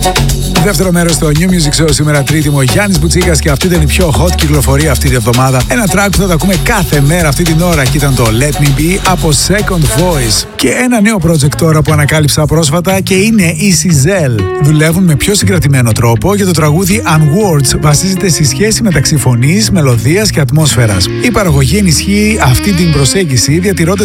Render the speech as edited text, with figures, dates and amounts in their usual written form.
Δεύτερο μέρος στο New Music Show σήμερα Τρίτη μου, ο Γιάννης Μπουτσίκας και αυτή ήταν η πιο hot κυκλοφορία αυτή την εβδομάδα. Ένα track που θα τα ακούμε κάθε μέρα αυτή την ώρα και ήταν το Let Me Be από Second Voice. Και ένα νέο project τώρα που ανακάλυψα πρόσφατα και είναι η Sizel. Δουλεύουν με πιο συγκρατημένο τρόπο και το τραγούδι Unwords βασίζεται στη σχέση μεταξύ φωνής, μελωδίας και ατμόσφαιρας. Η παραγωγή ενισχύει αυτή την προσέγγιση διατηρώντας